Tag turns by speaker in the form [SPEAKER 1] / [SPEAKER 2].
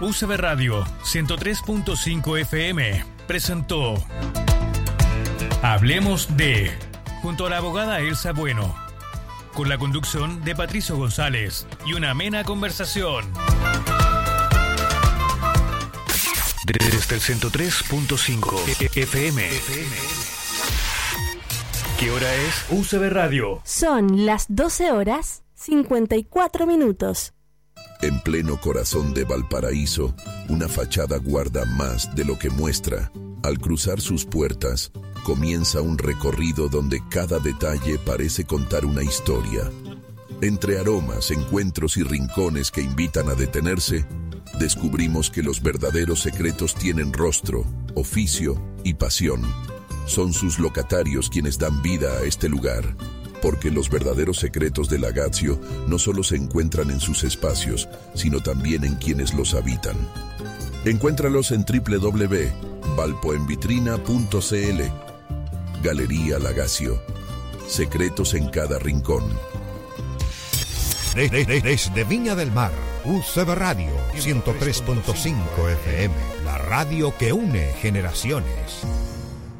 [SPEAKER 1] UCB Radio 103.5 FM presentó Hablemos de, junto a la abogada Elsa Bueno, con la conducción de Patricio González y una amena conversación. Desde el 103.5 FM. ¿Qué hora es? UCB Radio.
[SPEAKER 2] Son las 12:54.
[SPEAKER 3] En pleno corazón de Valparaíso, una fachada guarda más de lo que muestra. Al cruzar sus puertas, comienza un recorrido donde cada detalle parece contar una historia. Entre aromas, encuentros y rincones que invitan a detenerse, descubrimos que los verdaderos secretos tienen rostro, oficio y pasión. Son sus locatarios quienes dan vida a este lugar, porque los verdaderos secretos de Lagazio no solo se encuentran en sus espacios, sino también en quienes los habitan. Encuéntralos en www.valpoenvitrina.cl. Galería Lagazio. Secretos en cada rincón.
[SPEAKER 4] Desde Viña del Mar, UCB Radio 103.5 FM, la radio que une generaciones.